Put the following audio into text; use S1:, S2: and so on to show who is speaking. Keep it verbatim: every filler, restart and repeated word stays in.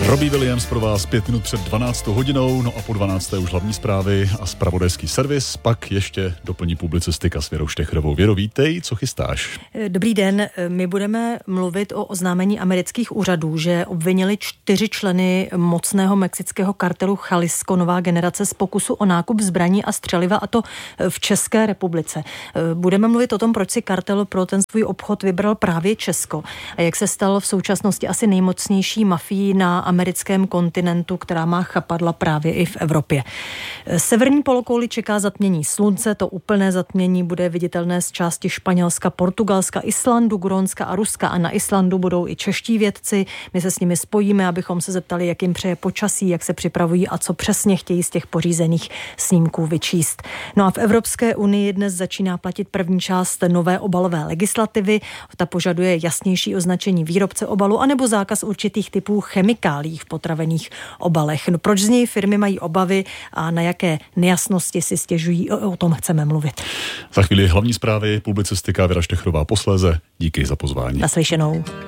S1: Robbie Williams pro vás pět minut před dvanáctou hodinou, no a po dvanácté už hlavní zprávy a zpravodajský servis, pak ještě doplní publicistika s Věrou Štechrovou. Věro, vítej, co chystáš?
S2: Dobrý den, my budeme mluvit o oznámení amerických úřadů, že obvinili čtyři členy mocného mexického kartelu Jalisco Nová generace z pokusu o nákup zbraní a střeliva, a to v České republice. Budeme mluvit o tom, proč si kartel pro ten svůj obchod vybral právě Česko a jak se stalo v současnosti asi nejmocnější mafií na americkém kontinentu, která má chapadla právě i v Evropě. Severní polokouli čeká zatmění slunce, to úplné zatmění bude viditelné z části Španělska, Portugalska, Islandu, Grónska a Ruska, a na Islandu budou i čeští vědci. My se s nimi spojíme, abychom se zeptali, jak jim přeje počasí, jak se připravují a co přesně chtějí z těch pořízených snímků vyčíst. No a v Evropské unii dnes začíná platit první část nové obalové legislativy. Ta požaduje jasnější označení výrobce obalu anebo zákaz určitých typů chemikálí v potravených obalech. No proč z něj firmy mají obavy a na jaké nejasnosti si stěžují, o, o tom chceme mluvit.
S1: Za chvíli hlavní zprávy, publicistika, Věra Štechrová posléze. Díky za pozvání.
S2: Naslyšenou.